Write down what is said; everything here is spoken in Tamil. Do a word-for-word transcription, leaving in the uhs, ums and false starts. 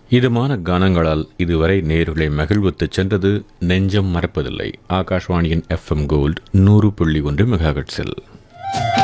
இதமான கானங்களால் இதுவரை நேர்களை மகிழ்வுத்துச் சென்றது நெஞ்சம் மறப்பதில்லை. ஆகாஷ்வாணியின் எஃப் எம் கோல்ட் நூறு புள்ளி ஒன்று மெகாஹெட்ஸில்